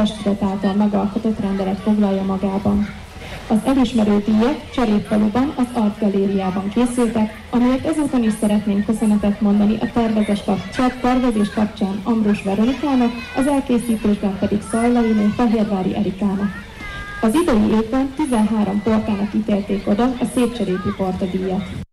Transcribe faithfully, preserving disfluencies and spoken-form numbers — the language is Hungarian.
testület által megalkotott rendelet foglalja magában. Az elismerő díjak Cserépfaluban, az Art Galériában készültek, amiért ezúton is szeretnénk köszönetet mondani a tervezés kapcsán, tervezés kapcsán Ambrus Veronikának, az elkészítésben pedig Szajlainé Fehérvári Erikának. Az idei évben tizenhárom portának ítélték oda a Szépcserépi Porta díjat.